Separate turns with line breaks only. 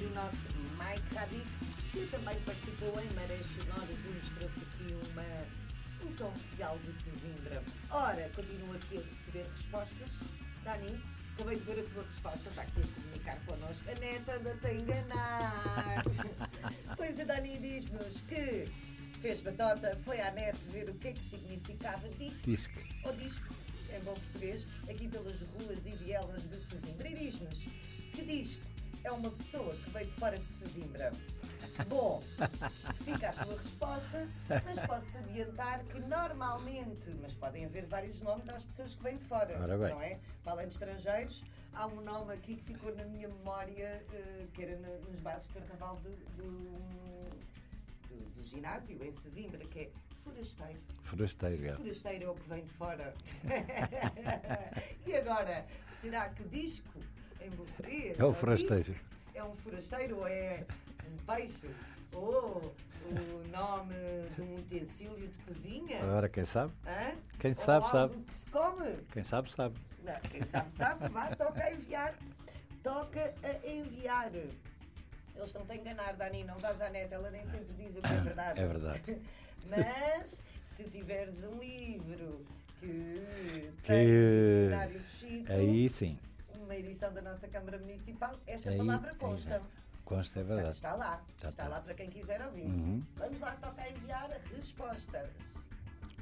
do nosso Mike Radix, que também participou em Marés Sonoras e nos trouxe aqui um som real de Sesimbra. Ora, continuo aqui a receber respostas. Dani, acabei de ver a tua resposta, está aqui a comunicar connosco. A neta anda-te a enganar. Pois a Dani diz-nos que fez batota, foi à net ver o que é que significava disco. Ou disco, em bom português, aqui pelas ruas e vielas de Sesimbra. E diz-nos que disco é uma pessoa que veio de fora de Sesimbra. Bom, fica a tua resposta, mas posso-te adiantar que normalmente, mas podem haver vários nomes às pessoas que vêm de fora, não é? Para além de estrangeiros, há um nome aqui que ficou na minha memória, que era nos bailes de carnaval do ginásio em Sesimbra, que é forasteiro.
Forasteiro, é.
Forasteiro é o que vem de fora. E agora, será que disco em português?
É o forasteiro.
É um forasteiro ou é um peixe? Ou o nome de um utensílio de cozinha?
Agora, quem sabe?
Hã?
Quem sabe,
ou
sabe.
algo que se come?
Quem sabe, sabe.
Não, quem sabe, sabe. Vá, toca a enviar. Toca a enviar. Eles estão-te a enganar, Dani, não vás à net, ela nem sempre diz o que é verdade.
É verdade.
Mas, se tiveres um livro que tem um dicionário de Chito,
aí sim.
uma edição da nossa Câmara Municipal, esta palavra consta.
Consta, é verdade.
Está lá. Está lá para quem quiser ouvir. Vamos lá, toca a enviar respostas.